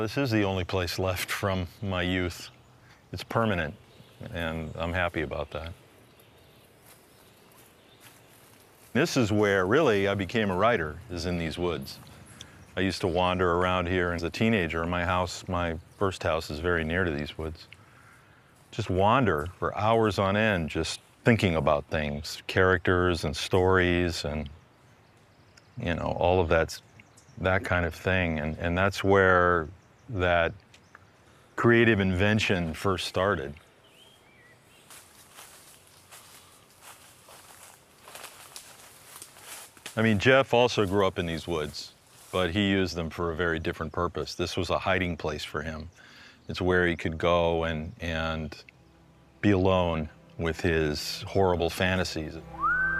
This is the only place left from my youth. It's permanent, and I'm happy about that. This is where, really, I became a writer, is in these woods. I used to wander around here as a teenager. My first house is very near to these woods. Just wander for hours on end, just thinking about things, characters and stories and, all of that kind of thing. And that's where that creative invention first started. I mean, Jeff also grew up in these woods, but he used them for a very different purpose. This was a hiding place for him. It's where he could go and be alone with his horrible fantasies.